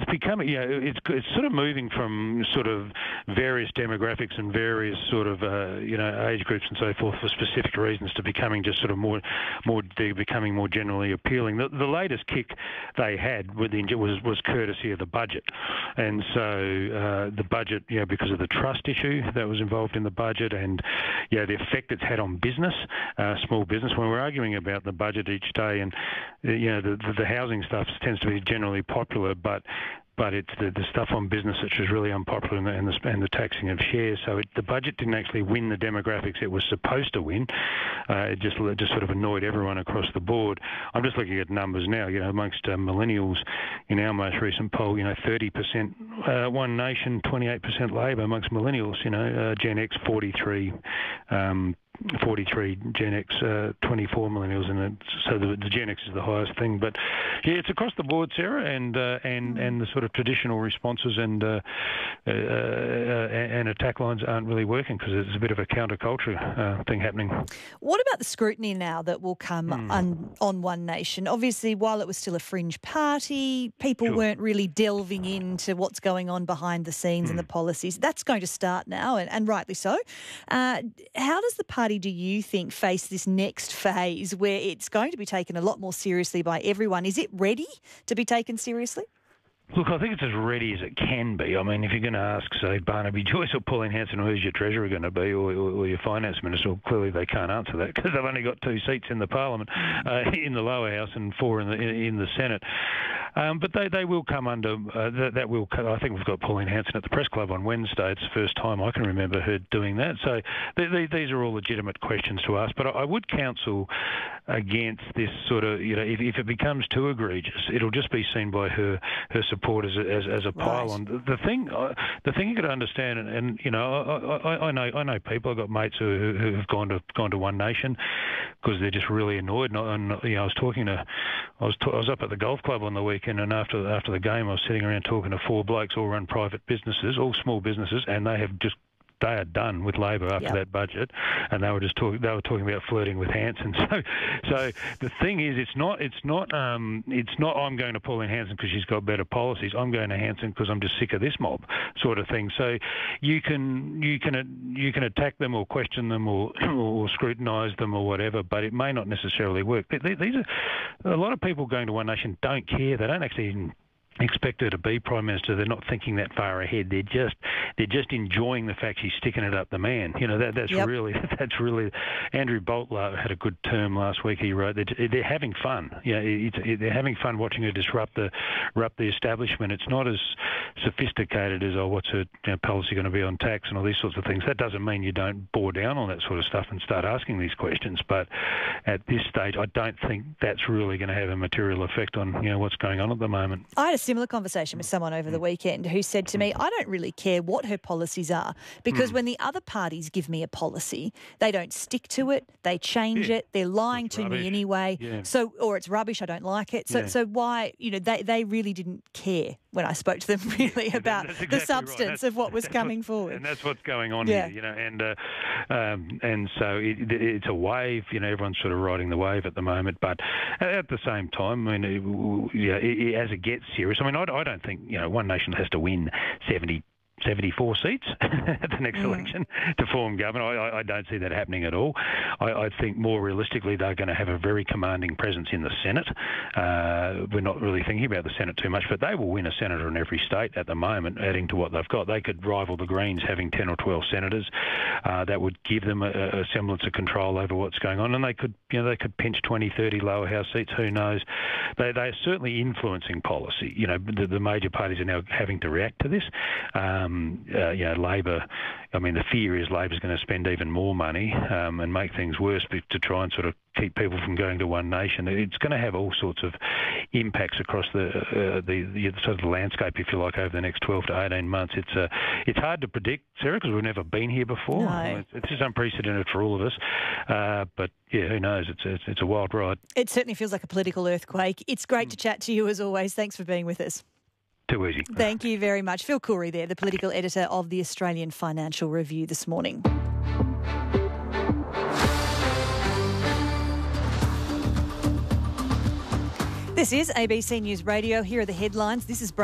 becoming, it's sort of moving from sort of various demographics and various sort of, age groups and so forth for specific reasons to becoming just sort of they're becoming more generally appealing. The latest kick they had was courtesy of the budget. And so the budget, because of the trust issue that was involved in the budget and, the effect it's had on business, small business, when we're arguing about the budget each day and, the housing stuff tends to be generally popular, but it's the stuff on business which is really unpopular and the taxing of shares. So the budget didn't actually win the demographics it was supposed to win. It just sort of annoyed everyone across the board. I'm just looking at numbers now, amongst millennials in our most recent poll, 30% One Nation, 28% Labor amongst millennials, Gen X 43, 43 Gen X, 24 millennials, and so the Gen X is the highest thing. But it's across the board, Sarah, and the sort of traditional responses and attack lines aren't really working because there's a bit of a counterculture thing happening. What about the scrutiny now that will come on One Nation? Obviously, while it was still a fringe party, people weren't really delving into what's going on behind the scenes and the policies. That's going to start now, and rightly so. How does the party, do you think, face this next phase where it's going to be taken a lot more seriously by everyone? Is it ready to be taken seriously? Look, I think it's as ready as it can be. I mean, if you're going to ask, say, Barnaby Joyce or Pauline Hanson, who's your treasurer going to be, or your finance minister, well, clearly they can't answer that because they've only got 2 seats in the parliament, in the lower house, and 4 in the Senate. But they will come under that will. I think we've got Pauline Hanson at the press club on Wednesday. It's the first time I can remember her doing that. So these are all legitimate questions to ask. But I would counsel against this sort of, if it becomes too egregious, it'll just be seen by her support as a pile-on. Right. The thing you got to understand, and I know people. I've got mates who have gone to One Nation because they're just really annoyed. And I was up at the golf club on the weekend, and after the game, I was sitting around talking to 4 blokes, all run private businesses, all small businesses, and they are done with Labor after that budget, and they were talking about flirting with Hanson. So the thing is, it's not I'm going to Pauline Hanson because she's got better policies. I'm going to Hanson because I'm just sick of this mob, sort of thing. So you can attack them or question them or scrutinise them or whatever, but it may not necessarily work. These are a lot of people going to One Nation don't care. They don't actually even expect her to be Prime Minister. They're not thinking that far ahead. They're just enjoying the fact she's sticking it up the man. That's really Andrew Bolt had a good term last week. He wrote that they're having fun. They're having fun watching her disrupt the establishment. It's not as sophisticated as what's her policy going to be on tax and all these sorts of things. That doesn't mean you don't bore down on that sort of stuff and start asking these questions. But at this stage, I don't think that's really going to have a material effect on what's going on at the moment. I had a similar conversation with someone over the weekend who said to me, I don't really care what her policies are because when the other parties give me a policy, they don't stick to it, they change it, they're lying to me anyway. Yeah. So, or it's rubbish, I don't like it. So why, they really didn't care when I spoke to them really about the substance of what was coming forward. And that's what's going on here, and so it's a wave, everyone's sort of riding the wave at the moment, but at the same time, I mean, as it gets serious, I mean, I don't think, One Nation has to win 74 seats at the next election to form government. I don't see that happening at all. I think more realistically they're going to have a very commanding presence in the Senate. We're not really thinking about the Senate too much, but they will win a senator in every state at the moment, adding to what they've got. They could rival the Greens having 10 or 12 senators. That would give them a semblance of control over what's going on, and they could pinch 20, 30 lower house seats. Who knows? They're certainly influencing policy. The major parties are now having to react to this. Labor, I mean, the fear is Labor's going to spend even more money and make things worse to try and sort of keep people from going to One Nation. It's going to have all sorts of impacts across the sort of the landscape, if you like, over the next 12 to 18 months. It's hard to predict, Sarah, because we've never been here before. No. It's just unprecedented for all of us. But yeah, who knows? It's a wild ride. It certainly feels like a political earthquake. It's great to chat to you as always. Thanks for being with us. Too easy. Thank you very much. Phil Coorey there, the political editor of the Australian Financial Review this morning. This is ABC News Radio. Here are the headlines. This is